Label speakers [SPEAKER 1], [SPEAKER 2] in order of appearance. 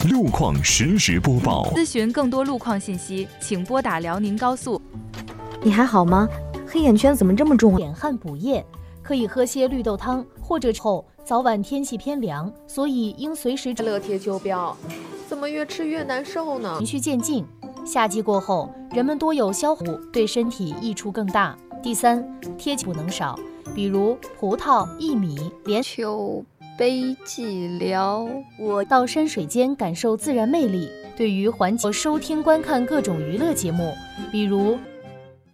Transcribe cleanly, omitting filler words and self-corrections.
[SPEAKER 1] 路况实时播报。
[SPEAKER 2] 咨询更多路况信息，请拨打辽宁高速。
[SPEAKER 3] 你还好吗？黑眼圈怎么这么重？点汗补液，可以喝些绿豆汤，或者后早晚天气偏凉，所以应随时
[SPEAKER 4] 乐贴秋膘，怎么越吃越难受呢？
[SPEAKER 3] 循序渐进，夏季过后，人们多有消化，对身体益处更大。第三，贴不能少，比如葡萄、薏米、莲。
[SPEAKER 4] 秋悲寂寥，
[SPEAKER 3] 我到山水间感受自然魅力。对于缓解收听观看各种娱乐节目，比如